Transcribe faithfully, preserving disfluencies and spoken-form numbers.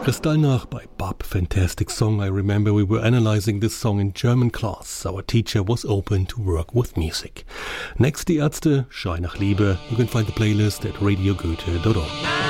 Kristallnacht by Bob. Fantastic song. I remember we were analyzing this song in German class. Our teacher was open to work with music. Next, Die Ärzte, Schrei nach Liebe. You can find the playlist at radio goethe dot org.